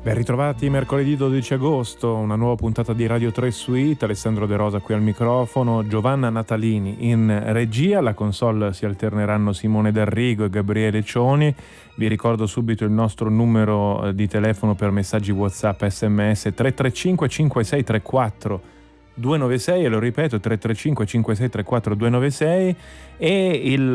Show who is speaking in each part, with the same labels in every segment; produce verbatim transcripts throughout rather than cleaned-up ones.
Speaker 1: Ben ritrovati mercoledì dodici agosto, una nuova puntata di Radio tre Suite, Alessandro De Rosa qui al microfono, Giovanna Natalini in regia, alla console si alterneranno Simone D'Arrigo e Gabriele Cioni. Vi ricordo subito il nostro numero di telefono per messaggi WhatsApp sms tre tre cinque cinque sei tre quattro due nove sei, e lo ripeto tre tre cinque cinque sei tre quattro due nove sei, e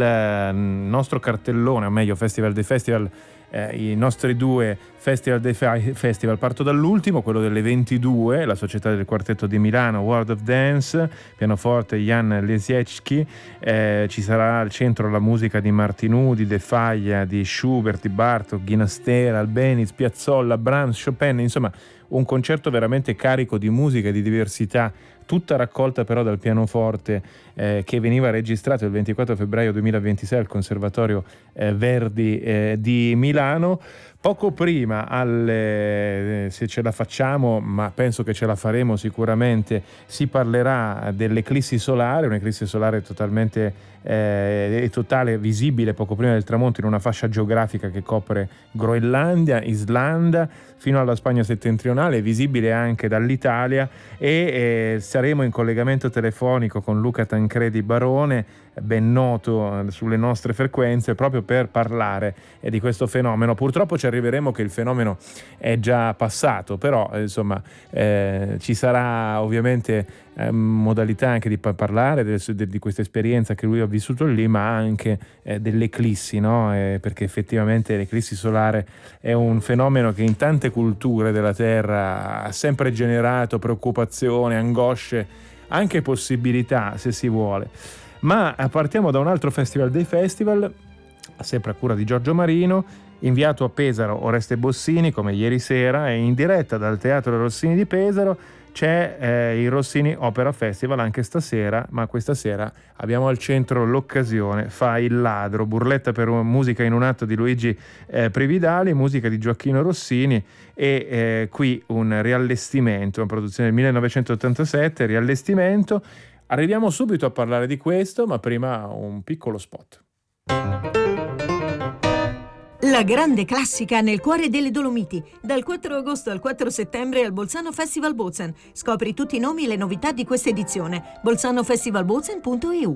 Speaker 1: il nostro cartellone, o meglio Festival dei Festival. Eh, i nostri due Festival dei Festival, parto dall'ultimo, quello delle ventidue, la Società del Quartetto di Milano, World of Dance, pianoforte Jan Lesiecki, eh, ci sarà al centro la musica di Martinù, di De Faglia, di Schubert, di Bartók, Ginastera, Albéniz, Piazzolla, Brahms, Chopin, insomma un concerto veramente carico di musica e di diversità, tutta raccolta però dal pianoforte, eh, che veniva registrato il ventiquattro febbraio duemilaventisei al Conservatorio eh, Verdi eh, di Milano. Poco prima, alle, eh, se ce la facciamo, ma penso che ce la faremo sicuramente, si parlerà dell'eclissi solare, un'eclissi solare totalmente eh, totale, visibile poco prima del tramonto in una fascia geografica che copre Groenlandia, Islanda, fino alla Spagna settentrionale, visibile anche dall'Italia, e eh, saremo in collegamento telefonico con Luca Tancredi Barone, ben noto sulle nostre frequenze, proprio per parlare eh, di questo fenomeno. Purtroppo ci arriveremo che il fenomeno è già passato, però eh, insomma eh, ci sarà ovviamente eh, modalità anche di parlare del, de, di questa esperienza che lui ha vissuto lì, ma anche eh, dell'eclissi, no? Eh, perché effettivamente l'eclissi solare è un fenomeno che in tante culture della Terra ha sempre generato preoccupazione, angosce, anche possibilità, se si vuole. Ma partiamo da un altro Festival dei Festival, sempre a cura di Giorgio Marino, inviato a Pesaro Oreste Bossini, come ieri sera, e in diretta dal Teatro Rossini di Pesaro c'è eh, il Rossini Opera Festival anche stasera, ma questa sera abbiamo al centro l'occasione Fa il ladro, burletta per musica in un atto di Luigi eh, Prividali, musica di Gioacchino Rossini, e eh, qui un riallestimento, una produzione del millenovecentottantasette, riallestimento. Arriviamo subito a parlare di questo, ma prima un piccolo spot.
Speaker 2: La grande classica nel cuore delle Dolomiti, dal quattro agosto al quattro settembre al Bolzano Festival Bozen. Scopri tutti i nomi e le novità di questa edizione. bolzano festival bozen punto e u.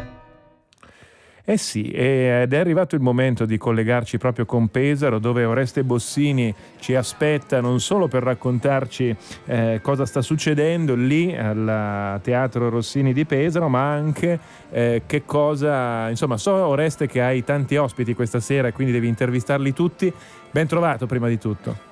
Speaker 1: Eh sì, ed è arrivato il momento di collegarci proprio con Pesaro, dove Oreste Bossini ci aspetta non solo per raccontarci eh, cosa sta succedendo lì al Teatro Rossini di Pesaro, ma anche eh, che cosa, insomma, so Oreste che hai tanti ospiti questa sera e quindi devi intervistarli tutti. Ben trovato prima di tutto.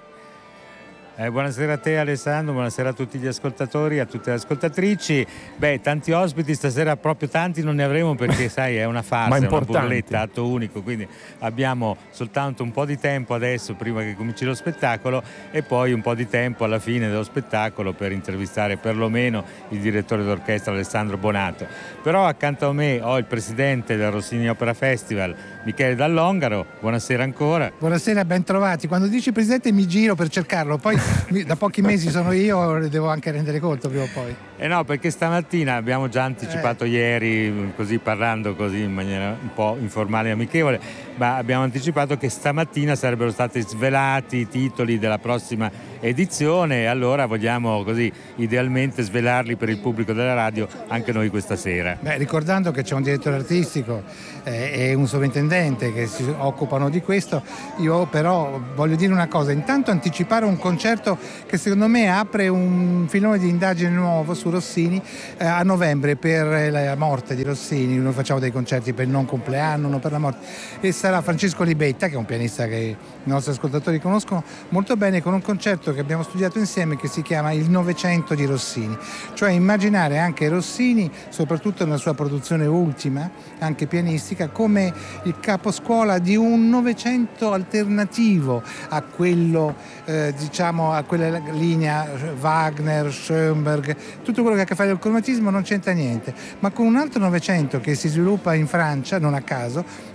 Speaker 3: Eh, buonasera a te Alessandro, buonasera a tutti gli ascoltatori, a tutte le ascoltatrici. Beh, tanti ospiti stasera, proprio tanti non ne avremo perché sai è una farsa, è una burletta, atto unico, quindi abbiamo soltanto un po' di tempo adesso prima che cominci lo spettacolo e poi un po' di tempo alla fine dello spettacolo per intervistare perlomeno il direttore d'orchestra Alessandro Bonato. Però accanto a me ho il presidente del Rossini Opera Festival, Michele Dall'Ongaro. Buonasera ancora.
Speaker 4: Buonasera, ben trovati. Quando dici presidente mi giro per cercarlo, poi da pochi mesi sono io, devo anche rendere conto prima o poi.
Speaker 3: Eh no, perché stamattina abbiamo già anticipato eh. ieri, così parlando così in maniera un po' informale e amichevole, ma abbiamo anticipato che stamattina sarebbero stati svelati i titoli della prossima edizione e allora vogliamo così idealmente svelarli per il pubblico della radio anche noi questa sera.
Speaker 4: Beh, ricordando che c'è un direttore artistico eh, e un sovrintendente che si occupano di questo, io però voglio dire una cosa, intanto anticipare un concerto che secondo me apre un filone di indagine nuovo su Rossini eh, a novembre per la morte di Rossini. Noi facciamo dei concerti per il non compleanno, uno per la morte, e sarà Francesco Libetta, che è un pianista che i nostri ascoltatori conoscono molto bene, con un concerto che abbiamo studiato insieme che si chiama Il Novecento di Rossini, cioè immaginare anche Rossini, soprattutto nella sua produzione ultima, anche pianistica, come il caposcuola di un Novecento alternativo a quello eh, diciamo a quella linea Wagner, Schoenberg, tutto quello che ha a che fare col cromatismo non c'entra niente, ma con un altro Novecento che si sviluppa in Francia, non a caso,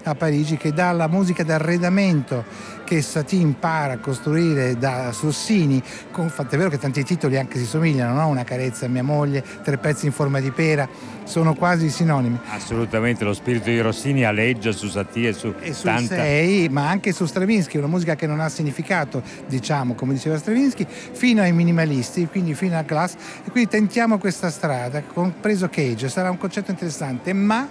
Speaker 4: a Parigi, che dà la musica d'arredamento che Satie impara a costruire da Rossini. Con, è vero che tanti titoli anche si somigliano, no? Una carezza a mia moglie, Tre pezzi in forma di pera, sono quasi sinonimi.
Speaker 3: Assolutamente, lo spirito di Rossini aleggia su Satie e su
Speaker 4: e su
Speaker 3: tanta...
Speaker 4: Sei, ma anche su Stravinsky, una musica che non ha significato, diciamo, come diceva Stravinsky, fino ai minimalisti, quindi fino a Glass, e quindi tentiamo questa strada, compreso Cage. Sarà un concetto interessante, ma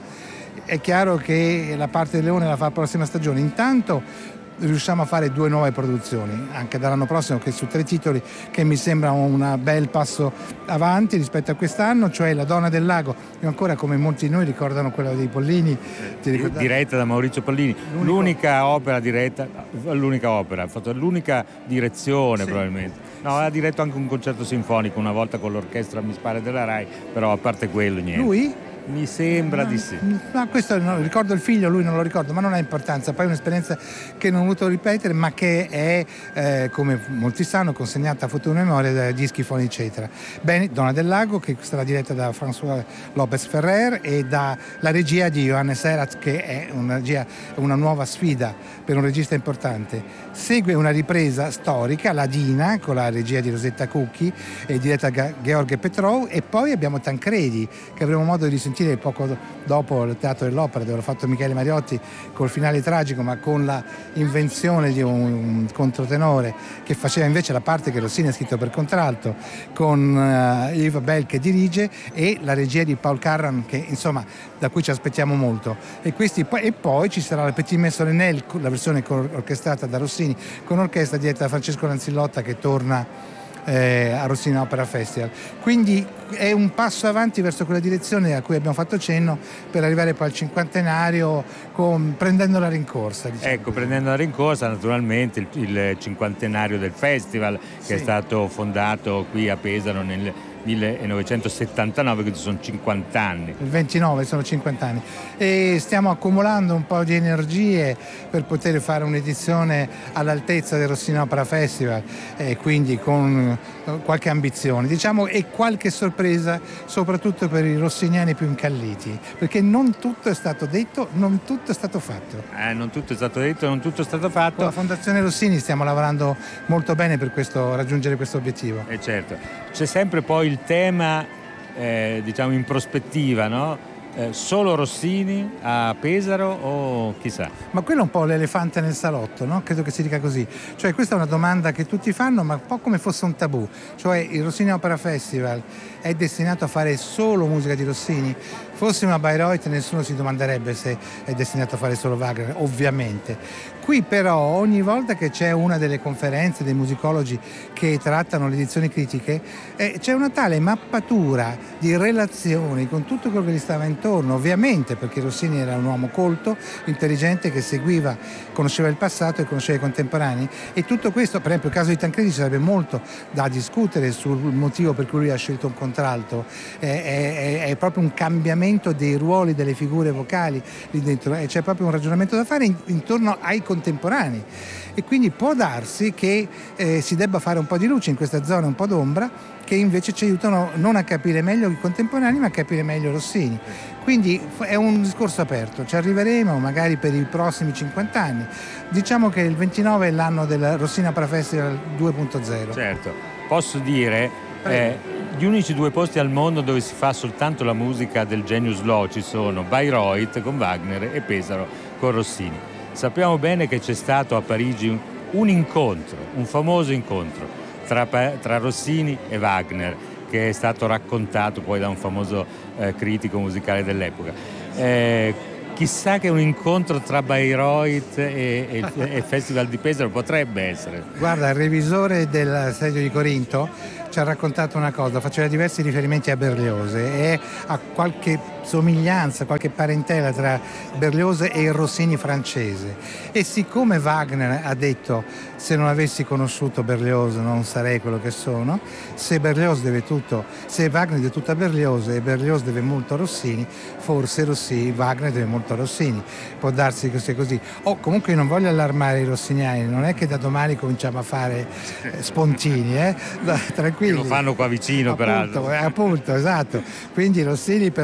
Speaker 4: è chiaro che la parte del leone la fa la prossima stagione. Intanto riusciamo a fare due nuove produzioni anche dall'anno prossimo, che su tre titoli, che mi sembra un bel passo avanti rispetto a quest'anno, cioè La donna del lago. Io ancora, come molti di noi ricordano, quella dei Pollini,
Speaker 3: eh, diretta da Maurizio Pollini, l'unica, l'unica opera diretta, l'unica opera, ha fatto l'unica direzione, sì. Probabilmente. No, ha diretto anche un concerto sinfonico una volta con l'orchestra, mi pare, della Rai, però a parte quello niente.
Speaker 4: Lui?
Speaker 3: Mi sembra di sì.
Speaker 4: Ma questo no, ricordo il figlio, lui non lo ricordo, ma non ha importanza. Poi è un'esperienza che non ho voluto ripetere, ma che è, eh, come molti sanno, consegnata a futura memoria da dischi Foni eccetera. Bene, Donna del Lago, che sarà diretta da François Lopez Ferrer e dalla regia di Johannes Herat, che è una, regia, una nuova sfida per un regista importante. Segue una ripresa storica, Ladina, con la regia di Rosetta Cucchi e diretta da Gheorghe Petrov, e poi abbiamo Tancredi, che avremo modo di sentire poco dopo il Teatro dell'Opera, dove l'ha fatto Michele Mariotti col finale tragico, ma con la invenzione di un, un controtenore che faceva invece la parte che Rossini ha scritto per contralto, con uh, Yves Bell che dirige, e la regia di Paul Carran, che insomma da cui ci aspettiamo molto. E, questi, e poi ci sarà la Petit Messe Solennelle, la versione orchestrata da Rossini con orchestra diretta da Francesco Lanzillotta, che torna Eh, a Rossini Opera Festival. Quindi è un passo avanti verso quella direzione a cui abbiamo fatto cenno, per arrivare poi al cinquantenario con, prendendo la rincorsa, diciamo.
Speaker 3: Ecco, prendendo la rincorsa naturalmente il, il cinquantenario del festival, che sì. È stato fondato qui a Pesaro nel millenovecentosettantanove, quindi sono cinquanta anni.
Speaker 4: Il ventinove sono cinquanta anni, e stiamo accumulando un po' di energie per poter fare un'edizione all'altezza del Rossini Opera Festival, e quindi con qualche ambizione, diciamo, e qualche sorpresa soprattutto per i rossiniani più incalliti, perché non tutto è stato detto, non tutto è stato fatto.
Speaker 3: Eh, non tutto è stato detto, non tutto è stato fatto.
Speaker 4: Con la Fondazione Rossini stiamo lavorando molto bene per questo, raggiungere questo obiettivo.
Speaker 3: E eh certo, c'è sempre poi il tema, eh, diciamo, in prospettiva, no? Eh, solo Rossini a Pesaro o chissà?
Speaker 4: Ma quello è un po' l'elefante nel salotto, no? Credo che si dica così. Cioè, questa è una domanda che tutti fanno, ma un po' come fosse un tabù. Cioè, il Rossini Opera Festival è destinato a fare solo musica di Rossini? Fossimo a Bayreuth nessuno si domanderebbe se è destinato a fare solo Wagner, ovviamente. Qui però ogni volta che c'è una delle conferenze dei musicologi che trattano le edizioni critiche, eh, c'è una tale mappatura di relazioni con tutto quello che gli stava intorno, ovviamente perché Rossini era un uomo colto, intelligente, che seguiva, conosceva il passato e conosceva i contemporanei, e tutto questo, per esempio il caso di Tancredi, ci sarebbe molto da discutere sul motivo per cui lui ha scelto un contralto, è, è, è proprio un cambiamento dei ruoli, delle figure vocali lì dentro, e c'è proprio un ragionamento da fare in, intorno ai contemporanei, e quindi può darsi che eh, si debba fare un po' di luce in questa zona, un po' d'ombra, che invece ci aiutano non a capire meglio i contemporanei ma a capire meglio Rossini. Quindi è un discorso aperto, ci arriveremo magari per i prossimi cinquanta anni. Diciamo che il ventinove è l'anno del Rossini Opera Festival due punto zero.
Speaker 3: Certo, posso dire eh, gli unici due posti al mondo dove si fa soltanto la musica del Genius Loci sono Bayreuth con Wagner e Pesaro con Rossini. Sappiamo bene che c'è stato a Parigi un, un incontro, un famoso incontro tra, tra Rossini e Wagner, che è stato raccontato poi da un famoso eh, critico musicale dell'epoca. Eh, chissà che un incontro tra Bayreuth e, e, e il Festival di Pesaro potrebbe essere.
Speaker 4: Guarda, il revisore del Stadio di Corinto ci ha raccontato una cosa, faceva diversi riferimenti a Berlioz e a qualche somiglianza, qualche parentela tra Berlioz e il Rossini francese, e siccome Wagner ha detto: se non avessi conosciuto Berlioz non sarei quello che sono, se Berlioz deve tutto, se Wagner deve tutto a Berlioz e Berlioz deve molto a Rossini, forse Rossini, Wagner deve molto a Rossini, può darsi che sia così. O comunque io non voglio allarmare i rossiniani, non è che da domani cominciamo a fare spontini, eh? Tranquilli.
Speaker 3: Lo fanno qua vicino,
Speaker 4: appunto,
Speaker 3: peraltro.
Speaker 4: Appunto, esatto. Quindi Rossini per ora è di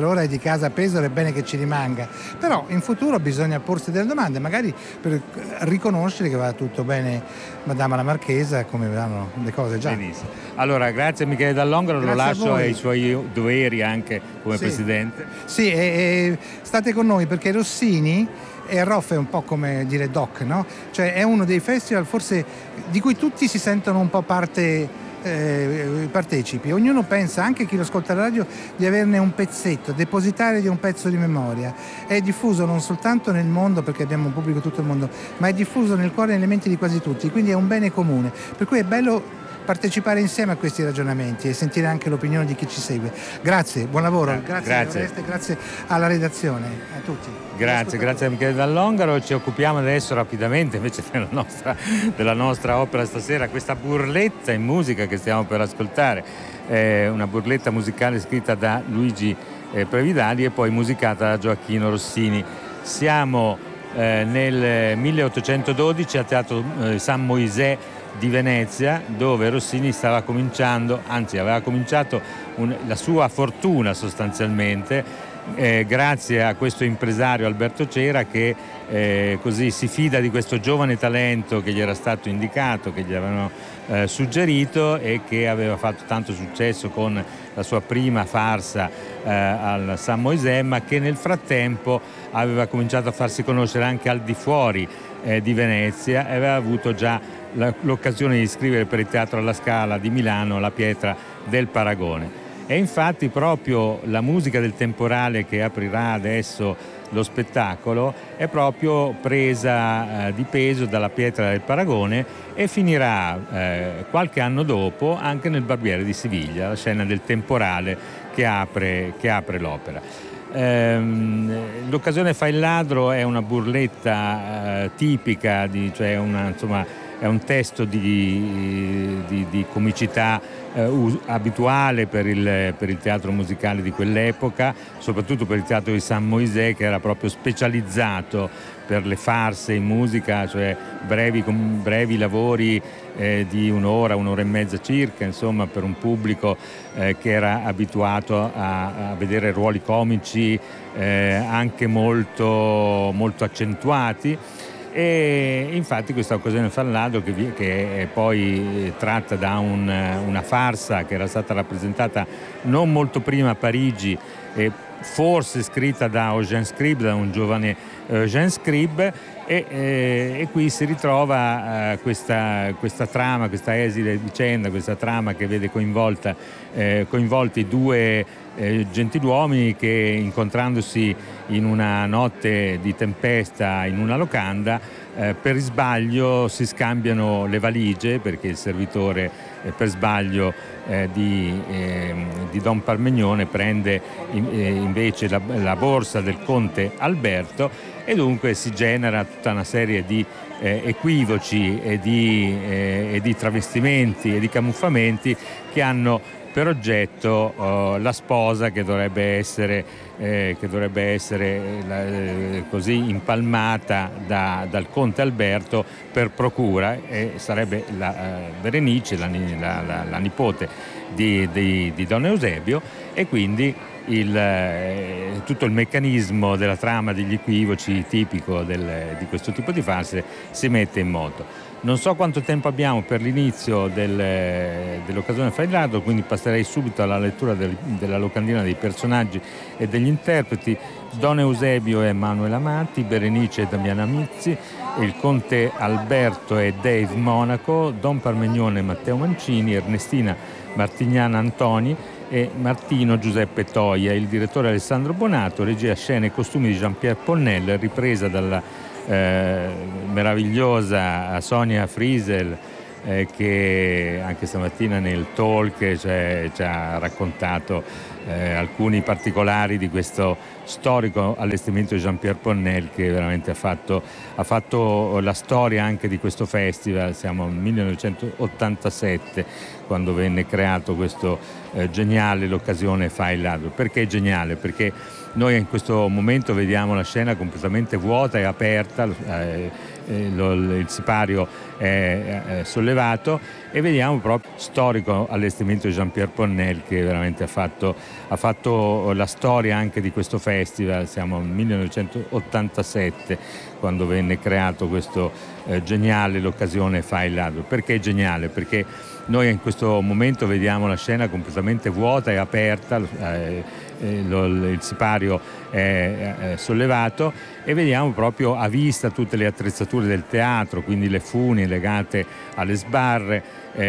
Speaker 4: casa a Pesaro è bene che ci rimanga, però in futuro bisogna porsi delle domande, magari per riconoscere che va tutto bene Madama la Marchesa, come vanno le cose già.
Speaker 3: Benissimo. Allora, grazie Michele Dall'Ongaro, lo lascio ai suoi doveri anche come
Speaker 4: sì.
Speaker 3: Presidente.
Speaker 4: Sì, e, e state con noi perché Rossini e Roff è un po' come dire Doc, no? Cioè è uno dei festival forse di cui tutti si sentono un po' parte eh, partecipi, ognuno pensa, anche chi lo ascolta la radio, di averne un pezzetto, depositare di un pezzo di memoria. È diffuso non soltanto nel mondo, perché abbiamo un pubblico tutto il mondo, ma è diffuso nel cuore e nelle menti di quasi tutti, quindi è un bene comune, per cui è bello partecipare insieme a questi ragionamenti e sentire anche l'opinione di chi ci segue. Grazie, buon lavoro, grazie,
Speaker 3: grazie.
Speaker 4: Oreste, grazie alla redazione, a tutti.
Speaker 3: Grazie, grazie a Michele Dall'Ongaro. Ci occupiamo adesso rapidamente invece della nostra, della nostra opera stasera, questa burletta in musica che stiamo per ascoltare, eh, una burletta musicale scritta da Luigi eh, Previdali e poi musicata da Gioacchino Rossini. Siamo eh, nel milleottocentododici al Teatro eh, San Moisè di Venezia, dove Rossini stava cominciando, anzi aveva cominciato un, la sua fortuna sostanzialmente, eh, grazie a questo impresario Alberto Cera che eh, così si fida di questo giovane talento che gli era stato indicato, che gli avevano eh, suggerito e che aveva fatto tanto successo con la sua prima farsa eh, al San Moisè, ma che nel frattempo aveva cominciato a farsi conoscere anche al di fuori eh, di Venezia e aveva avuto già l'occasione di scrivere per il Teatro alla Scala di Milano La pietra del paragone. E infatti proprio la musica del temporale che aprirà adesso lo spettacolo è proprio presa eh, di peso dalla pietra del paragone e finirà eh, qualche anno dopo anche nel Barbiere di Siviglia, la scena del temporale che apre, che apre l'opera. Ehm, l'occasione fa il ladro è una burletta eh, tipica, di, cioè una, insomma, è un testo di, di, di comicità eh, us- abituale per il, per il teatro musicale di quell'epoca, soprattutto per il teatro di San Moisè, che era proprio specializzato per le farse in musica, cioè brevi, com- brevi lavori eh, di un'ora, un'ora e mezza circa, insomma, per un pubblico eh, che era abituato a, a vedere ruoli comici eh, anche molto, molto accentuati. E infatti questa occasione fa il ladro, che, che è poi tratta da un, una farsa che era stata rappresentata non molto prima a Parigi e forse scritta da Eugène Scribe, da un giovane Eugène Scribe, e, e, e qui si ritrova uh, questa, questa trama, questa esile vicenda, questa trama che vede coinvolta, eh, coinvolti due eh, gentiluomini che, incontrandosi in una notte di tempesta in una locanda, eh, per sbaglio si scambiano le valigie, perché il servitore eh, per sbaglio eh, di, eh, di Don Parmigione prende in, eh, invece la, la borsa del conte Alberto, e dunque si genera tutta una serie di eh, equivoci e di, eh, e di travestimenti e di camuffamenti che hanno per oggetto uh, la sposa che dovrebbe essere, eh, che dovrebbe essere eh, così impalmata da, dal conte Alberto per procura, e sarebbe la uh, Berenice, la, la, la, la nipote di, di, di Don Eusebio, e quindi il, eh, tutto il meccanismo della trama degli equivoci tipico del, di questo tipo di farse si mette in moto. Non so quanto tempo abbiamo per l'inizio del, dell'occasione fa il ladro, quindi passerei subito alla lettura del, della locandina dei personaggi e degli interpreti. Don Eusebio è Manuel Amati, Berenice è Damiana Mizzi, il conte Alberto è Dave Monaco, Don Parmigione è Matteo Mancini, Ernestina Martignana Antoni e Martino Giuseppe Toia, il direttore Alessandro Bonato, regia, scene e costumi di Jean-Pierre Ponnel, ripresa dalla Eh, meravigliosa Sonia Friesel, eh, che anche stamattina nel talk cioè, ci ha raccontato eh, alcuni particolari di questo storico allestimento di Jean-Pierre Ponnel, che veramente ha fatto, ha fatto la storia anche di questo festival. Siamo nel millenovecentottantasette quando venne creato questo eh, geniale l'occasione fa il ladro. Perché geniale? Perché noi in questo momento vediamo la scena completamente vuota e aperta, eh, eh, lo, il sipario è, è sollevato, e vediamo proprio storico allestimento di Jean-Pierre Ponnelle, che veramente ha fatto, ha fatto la storia anche di questo festival. Siamo nel millenovecentottantasette quando venne creato questo eh, geniale, l'occasione Fai l'Albero. Perché è geniale? Perché noi in questo momento vediamo la scena completamente vuota e aperta, eh, eh, lo, il sipario è, è sollevato, e vediamo proprio a vista tutte le attrezzature del teatro, quindi le funi legate alle sbarre,